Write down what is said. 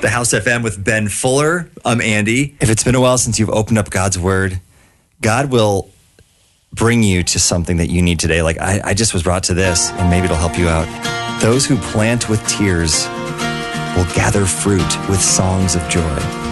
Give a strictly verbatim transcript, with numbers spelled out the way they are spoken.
The House F M with Ben Fuller. I'm Andy. If it's been a while since you've opened up God's Word, God will bring you to something that you need today. Like, I, I just was brought to this, and maybe it'll help you out. Those who plant with tears will gather fruit with songs of joy.